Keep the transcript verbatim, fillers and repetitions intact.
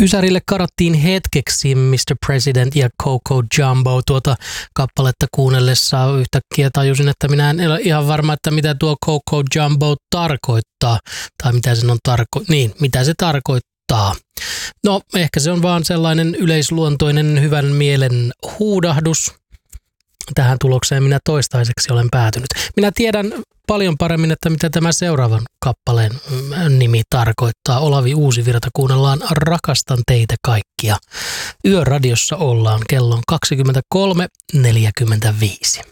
Ysärille karattiin hetkeksi mister President ja Coco Jumbo. Tuota kappaletta kuunnellessa yhtäkkiä tajusin, että minä en ole ihan varma, että mitä tuo Coco Jumbo tarkoittaa. Tai mitä, sen on tarko- niin, mitä se tarkoittaa. No, ehkä se on vaan sellainen yleisluontoinen hyvän mielen huudahdus. Tähän tulokseen minä toistaiseksi olen päätynyt. Minä tiedän paljon paremmin, että mitä tämä seuraavan kappaleen nimi tarkoittaa. Olavi Uusivirta, kuunnellaan Rakastan teitä kaikkia. Yöradiossa ollaan, kello on kaksikymmentäkolme neljäkymmentäviisi.